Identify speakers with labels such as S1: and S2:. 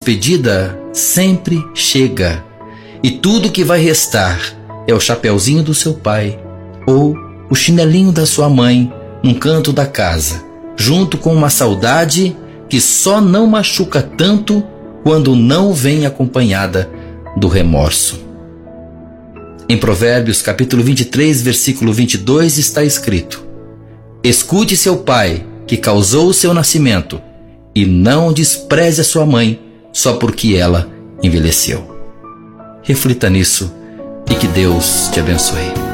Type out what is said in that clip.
S1: despedida sempre chega, e tudo que vai restar é o chapeuzinho do seu pai ou o chinelinho da sua mãe num canto da casa, junto com uma saudade que só não machuca tanto quando não vem acompanhada do remorso. Em Provérbios capítulo 23, versículo 22 está escrito: escute seu pai, que causou o seu nascimento, e não despreze a sua mãe só porque ela envelheceu. Reflita nisso e que Deus te abençoe.